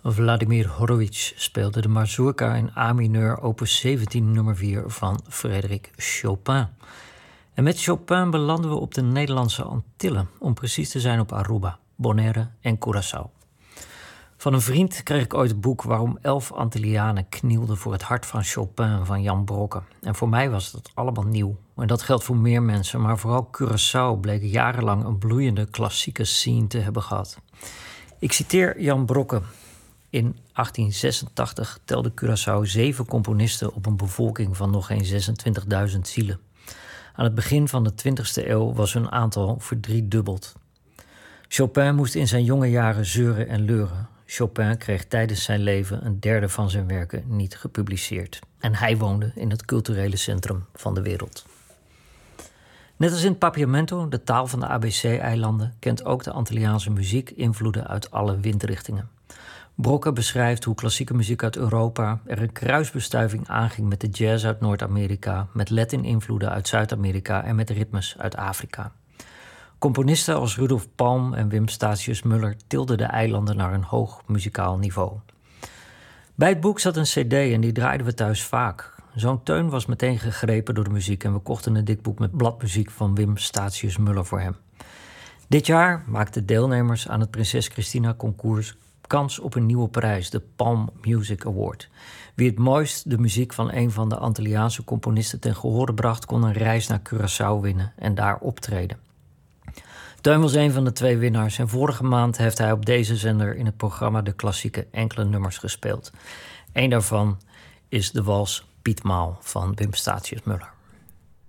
Vladimir Horowitz speelde de mazurka in A-mineur opus 17 nummer 4 van Frédéric Chopin. En met Chopin belanden we op de Nederlandse Antillen, om precies te zijn op Aruba, Bonaire en Curaçao. Van een vriend kreeg ik ooit het boek Waarom 11 Antillianen knielden voor het hart van Chopin van Jan Brokke. En voor mij was dat allemaal nieuw. En dat geldt voor meer mensen, maar vooral Curaçao bleek jarenlang een bloeiende klassieke scene te hebben gehad. Ik citeer Jan Brokke. In 1886 telde Curaçao 7 componisten op een bevolking van nog geen 26.000 zielen. Aan het begin van de 20e eeuw was hun aantal verdriedubbeld. Chopin moest in zijn jonge jaren zeuren en leuren. Chopin kreeg tijdens zijn leven een derde van zijn werken niet gepubliceerd. En hij woonde in het culturele centrum van de wereld. Net als in het Papiamento, de taal van de ABC-eilanden, kent ook de Antilliaanse muziek invloeden uit alle windrichtingen. Brokke beschrijft hoe klassieke muziek uit Europa er een kruisbestuiving aanging met de jazz uit Noord-Amerika, met Latin-invloeden uit Zuid-Amerika en met ritmes uit Afrika. Componisten als Rudolf Palm en Wim Statius-Müller tilden de eilanden naar een hoog muzikaal niveau. Bij het boek zat een cd en die draaiden we thuis vaak. Zo'n Teun was meteen gegrepen door de muziek en we kochten een dik boek met bladmuziek van Wim Statius-Müller voor hem. Dit jaar maakten deelnemers aan het Prinses Christina Concours kans op een nieuwe prijs, de Palm Music Award. Wie het mooist de muziek van een van de Antilliaanse componisten ten gehore bracht, kon een reis naar Curaçao winnen en daar optreden. Teun was een van de 2 winnaars en vorige maand heeft hij op deze zender in het programma De Klassieke enkele nummers gespeeld. Eén daarvan is de wals Piet Maal van Wim Statius-Müller.